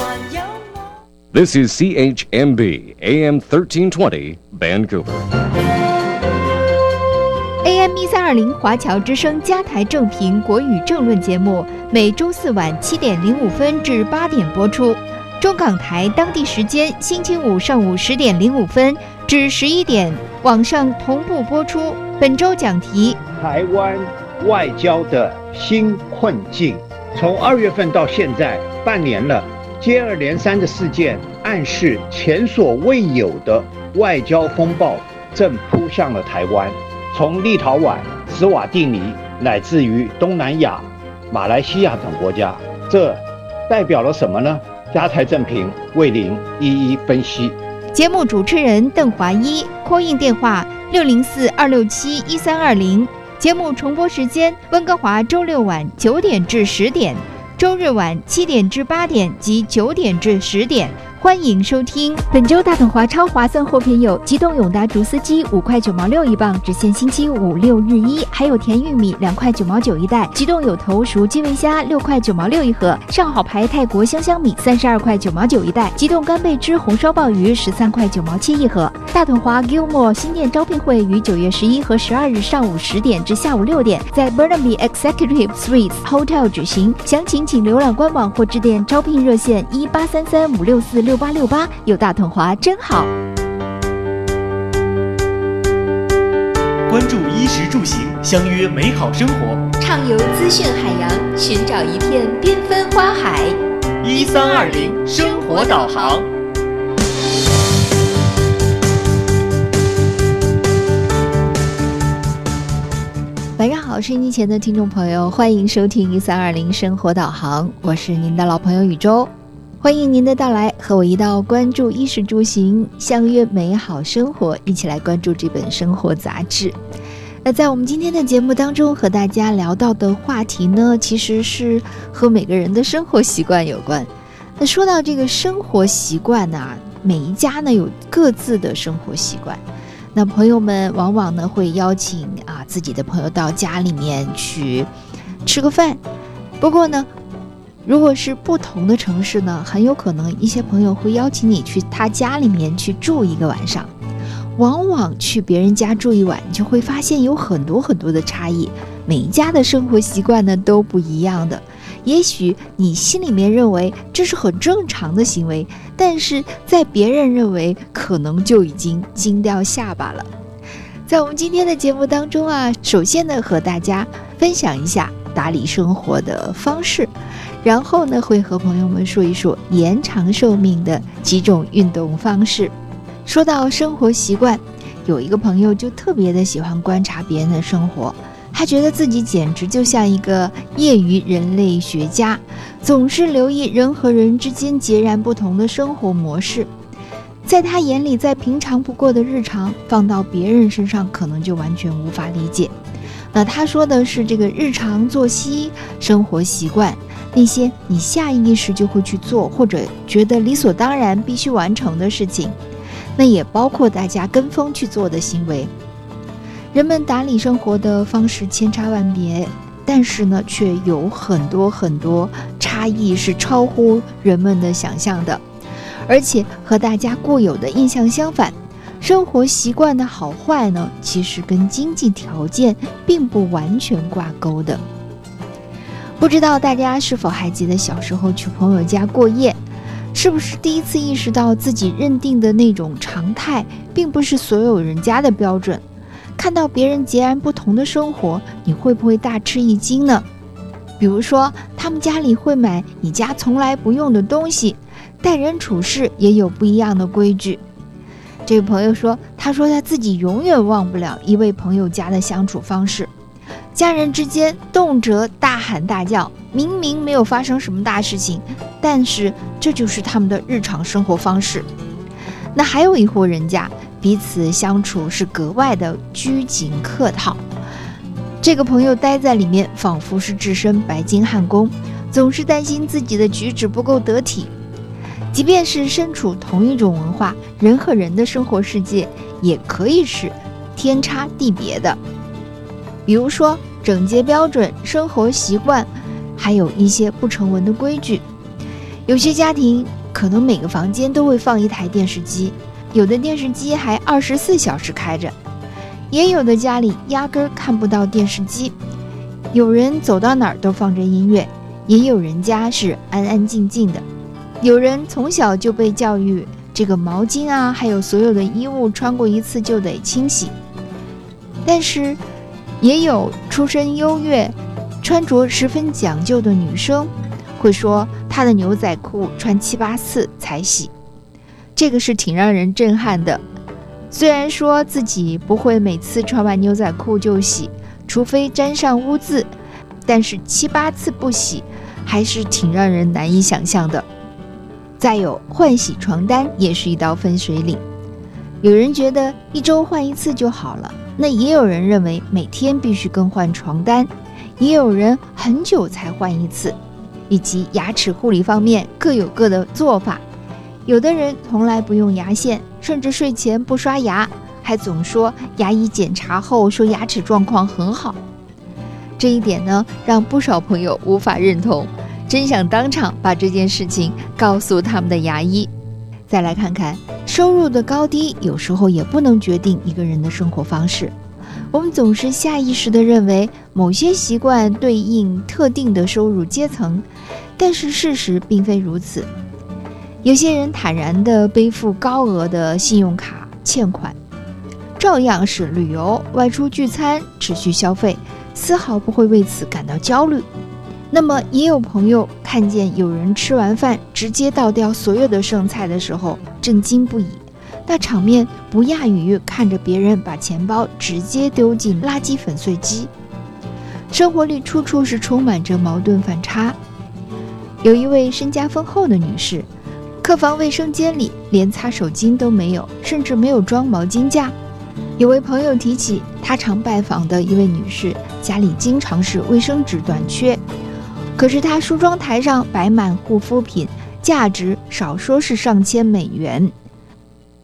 This is CHMB AM 1320 Vancouver. AM 1320华侨之声加台正评国语政论节目，每周四晚7点05分至8点播出。中港台当地时间星期五上午10点05分至11点，网上同步播出。本周讲题： 台湾外交的新困境。从2月份到现在半年了，接二连三的事件暗示前所未有的外交风暴正扑向了台湾。从立陶宛、斯瓦蒂尼，乃至于东南亚、马来西亚等国家，这代表了什么呢？加台正评为您一一分析。 节目主持人邓华一，call in电话604-267-1320。节目重播时间：温哥华周六晚9点至10点，周日晚7点至8点及9点至10点。欢迎收听。本周大统华超划算货品有：极冻永达竹丝鸡5块9毛6一磅，只限星期五六日一；还有甜玉米2块9毛9一袋；极冻有头熟基围虾6块9毛6一盒；上好牌泰国香香米32块9毛9一袋；极冻干贝汁红烧鲍鱼13块9毛7一盒。大统华 Gilmore 新店招聘会于9月11和12日上午10点至下午6点，在 Burnaby Executive Suites Hotel 举行。详情请浏览官网或致电招聘热线1833-564-6868。有大统华真好。 关注衣食住行，相约美好生活， 畅游资讯海洋，寻找一片缤纷花海。 1320生活导航。 晚上好，收音机前的听众朋友，欢迎收听1320生活导航，我是您的老朋友宇宙。欢迎您的到来，和我一道关注衣食住行，相约美好生活，一起来关注这本生活杂志。那在我们今天的节目当中，和大家聊到的话题呢，其实是和每个人的生活习惯有关。那说到这个生活习惯呢，每一家呢有各自的生活习惯。那朋友们往往呢会邀请自己的朋友到家里面去吃个饭。不过呢，如果是不同的城市呢，很有可能一些朋友会邀请你去他家里面去住一个晚上。往往去别人家住一晚，你就会发现有很多很多的差异，每一家的生活习惯呢都不一样的。也许你心里面认为这是很正常的行为，但是在别人认为可能就已经惊掉下巴了。在我们今天的节目当中首先呢和大家分享一下打理生活的方式，然后呢会和朋友们说一说延长寿命的几种运动方式。说到生活习惯，有一个朋友就特别的喜欢观察别人的生活，他觉得自己简直就像一个业余人类学家，总是留意人和人之间截然不同的生活模式。在他眼里，再平常不过的日常放到别人身上可能就完全无法理解。那他说的是这个日常作息、生活习惯，那些你下意识就会去做，或者觉得理所当然必须完成的事情，那也包括大家跟风去做的行为。人们打理生活的方式千差万别，但是呢，却有很多很多差异是超乎人们的想象的，而且和大家固有的印象相反。生活习惯的好坏呢，其实跟经济条件并不完全挂钩的。不知道大家是否还记得小时候去朋友家过夜，是不是第一次意识到自己认定的那种常态，并不是所有人家的标准？看到别人截然不同的生活，你会不会大吃一惊呢？比如说，他们家里会买你家从来不用的东西，待人处事也有不一样的规矩。这位朋友说，他自己永远忘不了一位朋友家的相处方式，家人之间动辄大喊大叫，明明没有发生什么大事情，但是这就是他们的日常生活方式。那还有一户人家，彼此相处是格外的拘谨客套，这个朋友待在里面仿佛是置身白金汉宫，总是担心自己的举止不够得体。即便是身处同一种文化，人和人的生活世界也可以是天差地别的。比如说整洁标准、生活习惯，还有一些不成文的规矩。有些家庭可能每个房间都会放一台电视机，有的电视机还24小时开着，也有的家里压根儿看不到电视机。有人走到哪儿都放着音乐，也有人家是安安静静的。有人从小就被教育，这个毛巾啊，还有所有的衣物穿过一次就得清洗。但是也有出身优越、穿着十分讲究的女生，会说她的牛仔裤穿7、8次才洗，这个是挺让人震撼的。虽然说自己不会每次穿完牛仔裤就洗，除非沾上污渍，但是7、8次不洗还是挺让人难以想象的。再有换洗床单也是一道分水岭，有人觉得1周换1次就好了，那也有人认为每天必须更换床单，也有人很久才换1次，以及牙齿护理方面各有各的做法。有的人从来不用牙线，甚至睡前不刷牙，还总说牙医检查后说牙齿状况很好。这一点呢，让不少朋友无法认同，真想当场把这件事情告诉他们的牙医。再来看看收入的高低，有时候也不能决定一个人的生活方式。我们总是下意识地认为某些习惯对应特定的收入阶层，但是事实并非如此。有些人坦然地背负高额的信用卡欠款，照样是旅游、外出聚餐、持续消费，丝毫不会为此感到焦虑。那么也有朋友看见有人吃完饭直接倒掉所有的剩菜的时候震惊不已，那场面不亚于看着别人把钱包直接丢进垃圾粉碎机。生活里处处是充满着矛盾反差。有一位身家丰厚的女士，客房卫生间里连擦手巾都没有，甚至没有装毛巾架。有位朋友提起他常拜访的一位女士，家里经常是卫生纸短缺，可是她梳妆台上摆满护肤品，价值少说是上千美元，